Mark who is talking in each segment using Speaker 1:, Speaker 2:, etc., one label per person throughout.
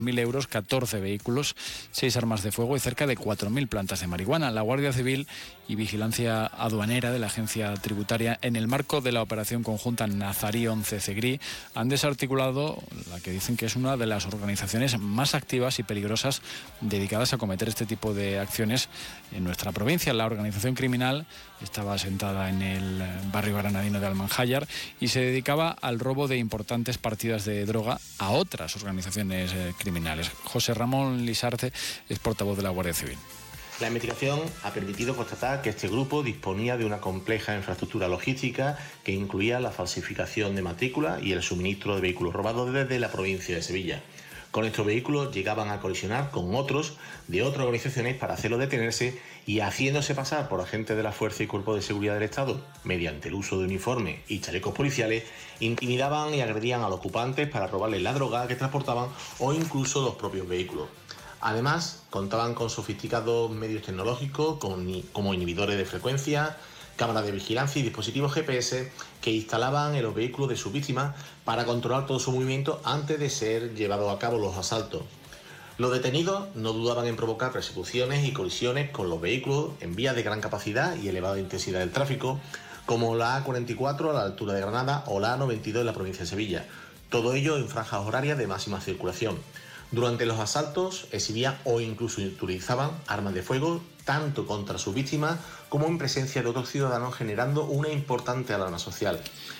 Speaker 1: euros, 14 vehículos, 6 armas de fuego y cerca de 4.000 plantas de marihuana. La Guardia Civil y Vigilancia Aduanera de la Agencia Tributaria, en el marco de la operación conjunta Nazarí 11 Cegrí, han desarticulado la que dicen que es una de las organizaciones más activas y peligrosas dedicadas a cometer este tipo de acciones en nuestra provincia. La organización criminal estaba asentada en el barrio granadino de Almanjayar y se dedicaba al robo de importantes partidas de droga a otras organizaciones criminales. José Ramón Lisarte es portavoz de la Guardia Civil.
Speaker 2: La investigación ha permitido constatar que este grupo disponía de una compleja infraestructura logística que incluía la falsificación de matrícula y el suministro de vehículos robados desde la provincia de Sevilla. Con estos vehículos llegaban a colisionar con otros de otras organizaciones para hacerlos detenerse y, haciéndose pasar por agentes de la Fuerza y Cuerpo de Seguridad del Estado, mediante el uso de uniformes y chalecos policiales, intimidaban y agredían a los ocupantes para robarles la droga que transportaban o incluso los propios vehículos. Además, contaban con sofisticados medios tecnológicos como inhibidores de frecuencia, cámaras de vigilancia y dispositivos GPS que instalaban en los vehículos de sus víctimas para controlar todo su movimiento antes de ser llevados a cabo los asaltos. Los detenidos no dudaban en provocar persecuciones y colisiones con los vehículos en vías de gran capacidad y elevada intensidad del tráfico, como la A44 a la altura de Granada o la A92 en la provincia de Sevilla. Todo ello en franjas horarias de máxima circulación. Durante los asaltos exhibían o incluso utilizaban armas de fuego tanto contra sus víctimas como en presencia de otros ciudadanos, generando una importante alarma social.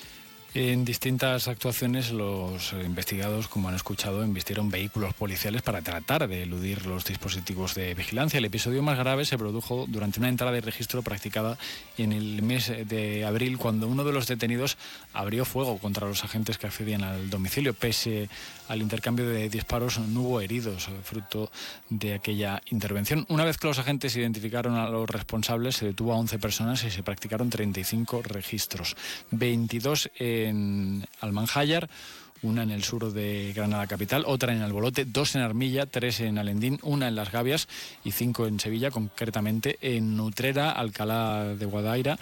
Speaker 1: En distintas actuaciones los investigados, como han escuchado, embistieron vehículos policiales para tratar de eludir los dispositivos de vigilancia. El episodio más grave se produjo durante una entrada de registro practicada en el mes de abril, cuando uno de los detenidos abrió fuego contra los agentes que accedían al domicilio. Pese al intercambio de disparos, no hubo heridos fruto de aquella intervención. Una vez que los agentes identificaron a los responsables, se detuvo a 11 personas y se practicaron 35 registros, 22 en Almanjayar, una en el sur de Granada capital, otra en Albolote, 2 en Armilla, 3 en Alendín, 1 en Las Gavias y 5 en Sevilla, concretamente en Utrera, Alcalá de Guadaira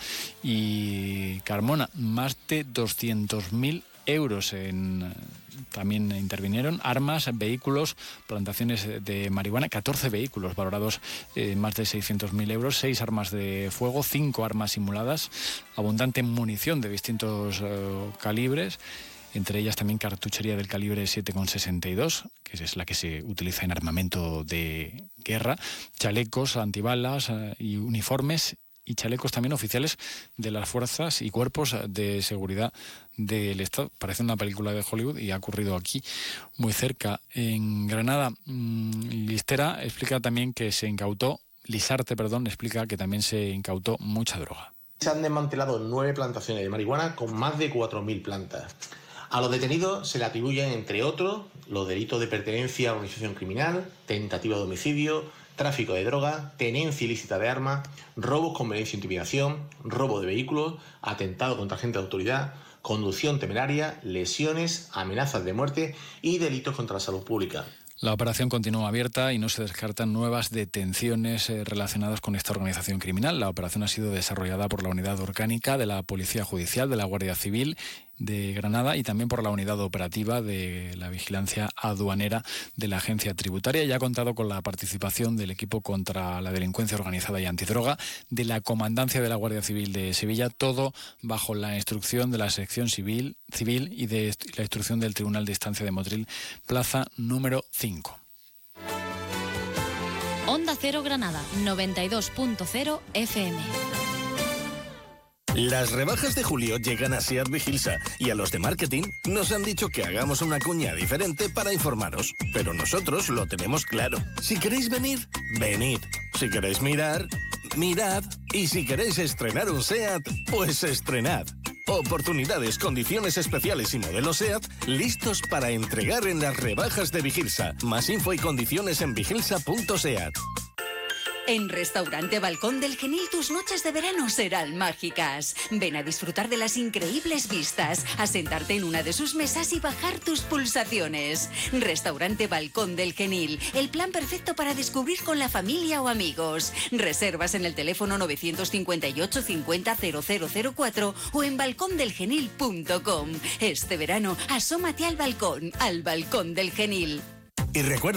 Speaker 1: y Carmona. Más de 200.000 euros también intervinieron, armas, vehículos, plantaciones de marihuana, 14 vehículos valorados en más de 600.000 euros, 6 armas de fuego, 5 armas simuladas, abundante munición de distintos calibres, entre ellas también cartuchería del calibre 7,62, que es la que se utiliza en armamento de guerra, chalecos antibalas y uniformes y chalecos también oficiales de las fuerzas y cuerpos de seguridad del Estado. Parece una película de Hollywood y ha ocurrido aquí, muy cerca, en Granada. Lisarte explica que también se incautó mucha droga.
Speaker 2: Se han desmantelado 9 plantaciones de marihuana con más de 4.000 plantas. A los detenidos se le atribuyen, entre otros, los delitos de pertenencia a organización criminal, tentativa de homicidio, tráfico de drogas, tenencia ilícita de armas, robos con violencia e intimidación, robo de vehículos, atentado contra agentes de autoridad, conducción temeraria, lesiones, amenazas de muerte y delitos contra la salud pública.
Speaker 1: La operación continúa abierta y no se descartan nuevas detenciones relacionadas con esta organización criminal. La operación ha sido desarrollada por la Unidad Orgánica de la Policía Judicial, de la Guardia Civil de Granada y también por la Unidad Operativa de la Vigilancia Aduanera de la Agencia Tributaria, y ha contado con la participación del equipo contra la delincuencia organizada y antidroga de la Comandancia de la Guardia Civil de Sevilla, todo bajo la instrucción de la Sección Civil y de la instrucción del Tribunal de Instancia de Motril, plaza número 5.
Speaker 3: Onda Cero Granada, 92.0 FM.
Speaker 4: Las rebajas de julio llegan a SEAT Vigilsa y a los de marketing nos han dicho que hagamos una cuña diferente para informaros. Pero nosotros lo tenemos claro. Si queréis venir, venid. Si queréis mirar, mirad. Y si queréis estrenar un SEAT, pues estrenad. Oportunidades, condiciones especiales y modelos SEAT listos para entregar en las rebajas de Vigilsa. Más info y condiciones en vigilsa.seat.
Speaker 5: En Restaurante Balcón del Genil tus noches de verano serán mágicas. Ven a disfrutar de las increíbles vistas, a sentarte en una de sus mesas y bajar tus pulsaciones. Restaurante Balcón del Genil, el plan perfecto para descubrir con la familia o amigos. Reservas en el teléfono 958 50 0004 o en balcondelgenil.com. Este verano asómate al balcón del Genil.
Speaker 4: Y recuerda